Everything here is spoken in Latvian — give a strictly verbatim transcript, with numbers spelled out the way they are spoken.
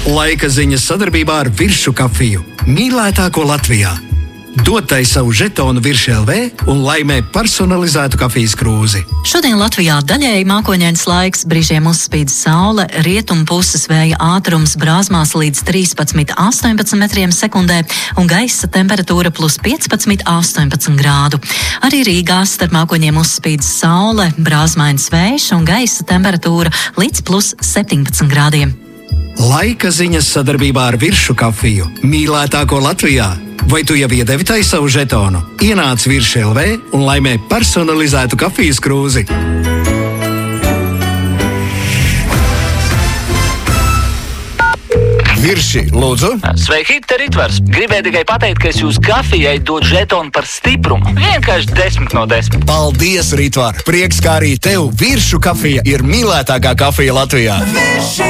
Laika ziņas sadarbībā ar Viršu kafiju, mīlētāko Latvijā. Dod tai savu žetonu Virši L V un laimē personalizētu kafijas krūzi. Šodien Latvijā daļēji mākoņains laiks, brīžiem uzspīd saule, rietumu puses vēja ātrums brāzmās līdz trīspadsmit līdz astoņpadsmit metriem sekundē un gaisa temperatūra plus piecpadsmit līdz astoņpadsmit grādu. Arī Rīgā starp mākoņiem uzspīd saule, brāzmains vējš un gaisa temperatūra līdz plus septiņpadsmit grādiem. Laika ziņas sadarbībā ar Viršu kafiju, mīlētāko Latvijā. Vai tu jau iedevi tai savu žetonu? Ienāc Virši L V un laimē personalizētu kafijas krūzi. Virši, lūdzu. Sveiki, te Ritvars. Gribēju tikai pateikt, ka es jūs kafijai dodu žetonu par stiprumu. Vienkārši desmit no desmit. Paldies, Ritvar! Prieks, kā arī tev Viršu kafija ir mīlētākā kafija Latvijā. Virši!